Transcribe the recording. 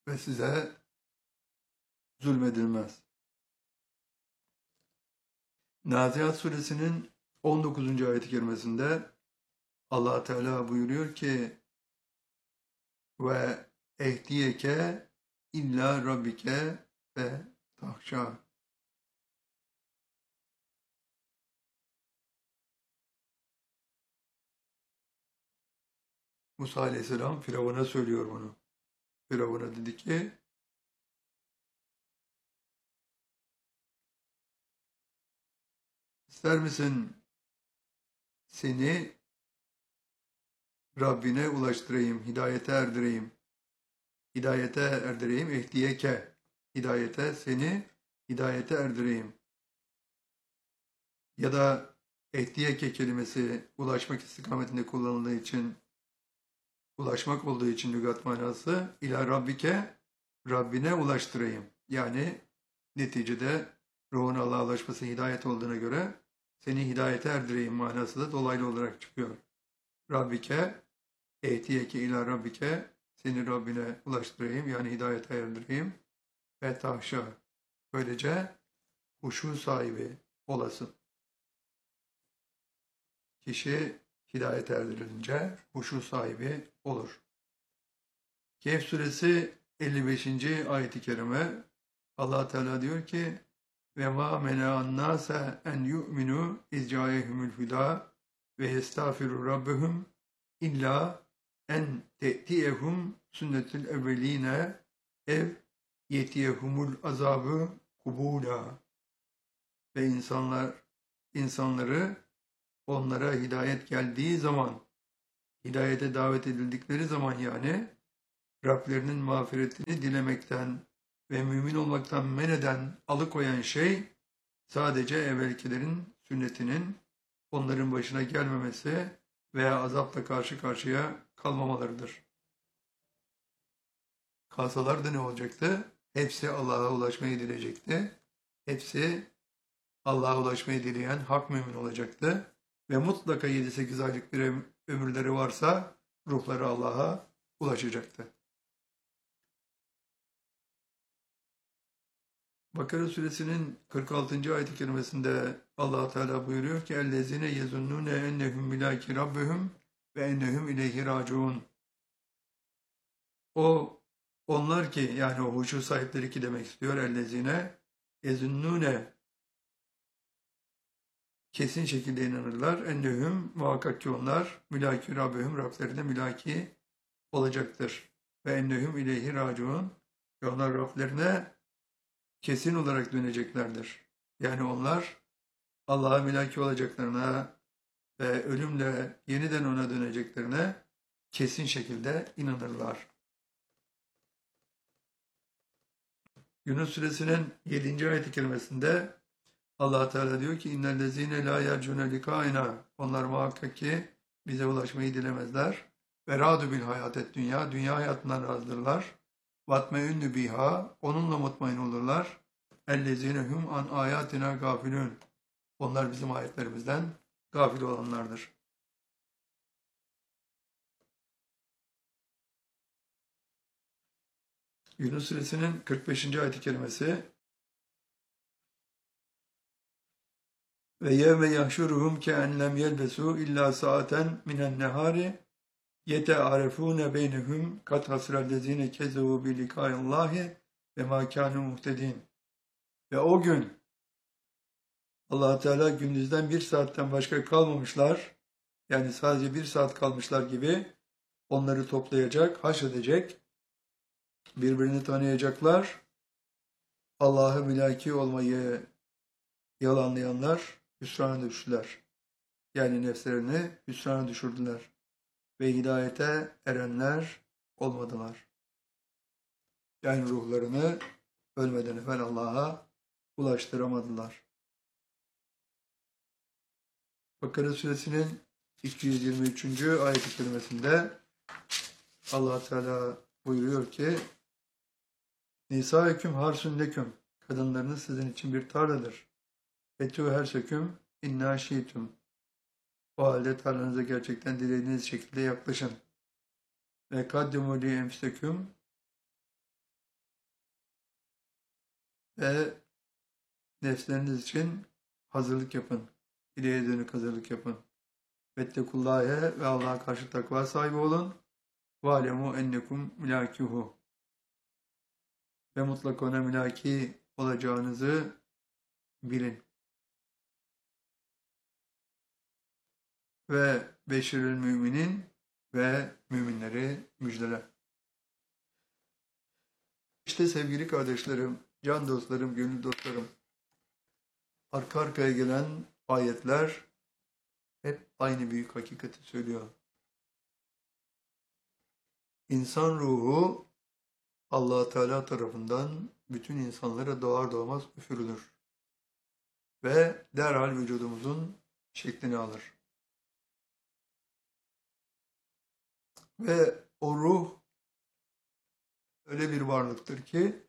ve size zulmedilmez. Nazihat suresinin 19. ayet-i kerimesinde Allah Teala buyuruyor ki ve ehdiyeke illa rabbike ve tahşa. Musa Aleyhisselam Firavun'a söylüyor bunu. Firavun'a dedi ki ister misin seni Rabbine ulaştırayım, hidayete erdireyim. Hidayete erdireyim, ehdiyeke. Hidayete, seni hidayete erdireyim. Ya da ehdiyeke kelimesi ulaşmak istikametinde kullanıldığı için, ulaşmak olduğu için lügat manası ila Rabbike, Rabbine ulaştırayım. Yani neticede ruhun Allah'a ulaşması hidayet olduğuna göre seni hidayete erdireyim manası da dolaylı olarak çıkıyor. Rabbike, ehtiyeke ila Rabbike, seni Rabbine ulaştırayım yani hidayete erdireyim ve tahşa. Böylece huşu sahibi olasın. Kişi hidayete erdirilince huşu sahibi olur. Kehf suresi 55. ayet-i kerime Allah Teala diyor ki ve ma mena'an nase en yu'minu iz ca'ehumul huda ve yestağfiru rabbehum illa en te'tiyehum sünnetul evveline ev yetiyehumul azabı kubula ve insanları onlara hidayet geldiği zaman, hidayete davet edildikleri zaman yani Rablerinin mağfiretini dilemekten ve mümin olmaktan men eden, alıkoyan şey sadece evvelkilerin sünnetinin onların başına gelmemesi veya azapla karşı karşıya kalmamalarıdır. Kalsalar da ne olacaktı? Hepsi Allah'a ulaşmayı dileyecekti. Hepsi Allah'a ulaşmayı dileyen hak mümin olacaktı. Ve mutlaka 7-8 aylık bir ömürleri varsa ruhları Allah'a ulaşacaktı. Bakara suresinin 46. ayet-i kerimesinde Allah Teala buyuruyor ki ellezine yezunnune ennehum milaki rabbihum ve ennehum ileyhi raciun. Onlar ki yani o huşu sahipleri ki demek istiyor ellezine yezunnune kesin şekilde inanırlar. Ennehum muhakkak ki onlar mülaki rabbihum Rablerine mülaki olacaktır. Ve ennehum ileyhi raciun ve onlar Rablerine kesin olarak döneceklerdir. Yani onlar Allah'a mülaki olacaklarına ve ölümle yeniden ona döneceklerine kesin şekilde inanırlar. Yunus suresinin 7. ayet-i kerimesinde Allah Teala diyor ki innellezine la yercune likaina onlar muhakkak ki bize ulaşmayı dilemezler. Ve radu bil hayatet dünya hayatından razdırlar. Vatmeünnü biha onunla mutmain olurlar. Ellezine hum an ayatina gafilun onlar bizim ayetlerimizden gafil olanlardır. Yunus suresinin 45. ayet-i kerimesi ve yevme yahşuruhum ke'en lem yelbesu illa saaten minen nehari yete'arefûne beynehum kat hasrellezîne kezzevû bi likâillâhi ve mâ kânû muhtedîn. Ve o gün Allah Teala gündüzden bir saatten başka kalmamışlar, yani sadece bir saat kalmışlar gibi onları toplayacak, haşredecek, birbirini tanıyacaklar, Allah'ı mülaki olmayı yalanlayanlar hüsrana düştüler. Yani nefslerini hüsrana düşürdüler ve hidayete erenler olmadılar. Yani ruhlarını ölmeden evvel Allah'a ulaştıramadılar. Bakara suresinin 223. ayet-i kerimesinde Allah Teala buyuruyor ki Nisa-hüküm harsun leküm kadınlarınız sizin için bir tarladır. Etû her söküm inna şiitüm o halde tarlanıza gerçekten dilediğiniz şekilde yaklaşın. Ve kaddimu li emseküm ve nefsleriniz için hazırlık yapın. İleriye dönük hazırlık yapın. Vettekullâhe ve Allah'a karşı takva sahibi olun. Vâlemû ennekum mülâkûhu. Ve mutlaka ona mülaki olacağınızı bilin. Ve beşirül müminin ve müminleri müjdele. İşte sevgili kardeşlerim, can dostlarım, gönül dostlarım, arka arkaya gelen ayetler hep aynı büyük hakikati söylüyor. İnsan ruhu Allah Teala tarafından bütün insanlara doğar doğmaz üfürülür ve derhal vücudumuzun şeklini alır. Ve o ruh öyle bir varlıktır ki